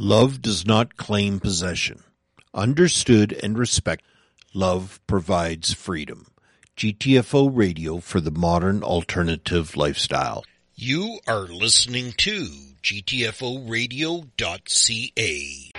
Love does not claim possession. Understood and respected, love provides freedom. GTFO Radio for the modern alternative lifestyle. You are listening to GTFOradio.ca.